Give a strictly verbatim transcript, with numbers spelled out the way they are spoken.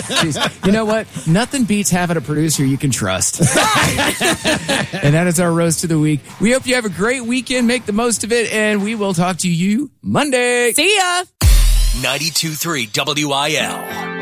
Jeez. You know what? Nothing beats having a producer you can trust. And that is our roast of the week. We hope you have a great weekend. Make the most of it. And we will talk to you Monday. See ya. ninety-two point three W I L.